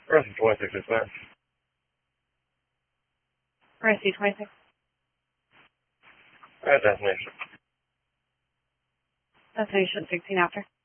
Rescue 26 is fine. Rescue 26. Destination. Destination 16 after.